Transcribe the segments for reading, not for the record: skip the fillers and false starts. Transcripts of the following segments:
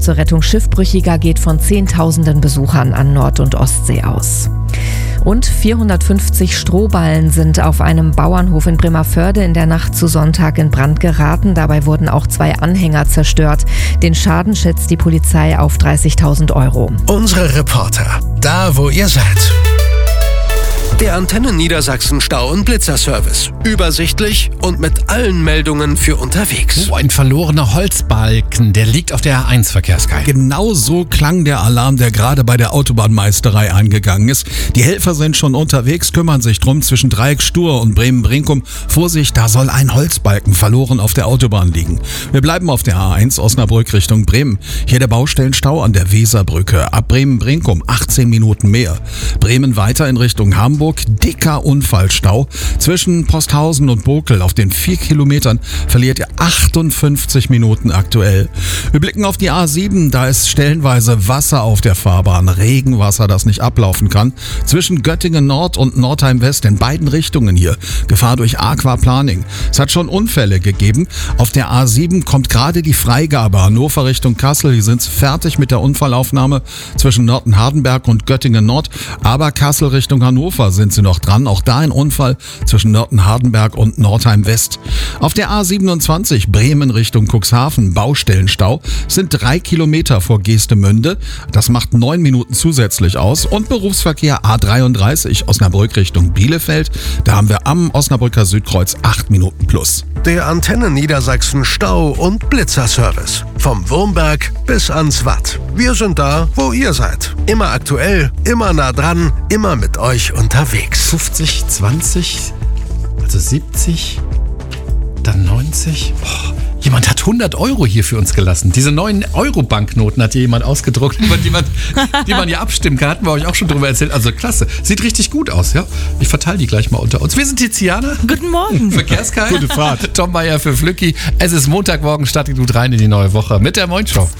zur Rettung Schiffbrüchiger geht von Zehntausenden Besuchern an Nord- und Ostsee aus. Und 450 Strohballen sind auf einem Bauernhof in Bremervörde in der Nacht zu Sonntag in Brand geraten. Dabei wurden auch 2 Anhänger zerstört. Den Schaden schätzt die Polizei auf 30.000 €. Unsere Reporter, da wo ihr seid. Der Antenne Niedersachsen Stau- und Blitzerservice. Übersichtlich und mit allen Meldungen für unterwegs. Ein verlorener Holzbalken, der liegt auf der A1 Verkehrskai. Genau so klang der Alarm, der gerade bei der Autobahnmeisterei eingegangen ist. Die Helfer sind schon unterwegs, kümmern sich drum zwischen Dreieckstur und Bremen-Brinkum. Vorsicht, da soll ein Holzbalken verloren auf der Autobahn liegen. Wir bleiben auf der A1 Osnabrück Richtung Bremen. Hier der Baustellenstau an der Weserbrücke. Ab Bremen-Brinkum 18 Minuten mehr. Bremen weiter in Richtung Hamburg. Dicker Unfallstau. Zwischen Posthausen und Bokel auf den 4 Kilometern verliert ihr 58 Minuten aktuell. Wir blicken auf die A7, da ist stellenweise Wasser auf der Fahrbahn. Regenwasser, das nicht ablaufen kann. Zwischen Göttingen Nord und Nordheim West in beiden Richtungen hier. Gefahr durch Aquaplaning. Es hat schon Unfälle gegeben. Auf der A7 kommt gerade die Freigabe Hannover Richtung Kassel. Hier sind sie fertig mit der Unfallaufnahme zwischen Nörten-Hardenberg und Göttingen Nord. Aber Kassel Richtung Hannover sind sie noch dran. Auch da ein Unfall zwischen Nörten-Hardenberg und Nordheim West. Auf der A27 Bremen Richtung Cuxhaven Baustellenstau sind 3 Kilometer vor Geestemünde. Das macht 9 Minuten zusätzlich aus. Und Berufsverkehr A33 Osnabrück Richtung Bielefeld. Da haben wir am Osnabrücker Südkreuz 8 Minuten plus. Der Antenne Niedersachsen Stau- und Blitzerservice. Vom Wurmberg bis ans Watt. Wir sind da, wo ihr seid. Immer aktuell, immer nah dran, immer mit euch unterwegs. 50, 20, also 70, dann 90. Jemand hat 100 € hier für uns gelassen. Diese 9-Euro-Banknoten hat hier jemand ausgedruckt, über die man ja abstimmen kann. Hatten wir euch auch schon drüber erzählt. Also klasse. Sieht richtig gut aus, ja? Ich verteile die gleich mal unter uns. Wir sind Tiziana. Guten Morgen. Verkehrskai. Gute Fahrt. Tom Meier für Flücki. Es ist Montagmorgen, startet gut rein in die neue Woche mit der Moin Show.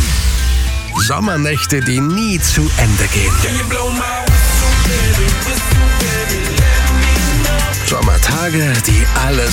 Sommernächte, die nie zu Ende gehen. Sommertage, die alles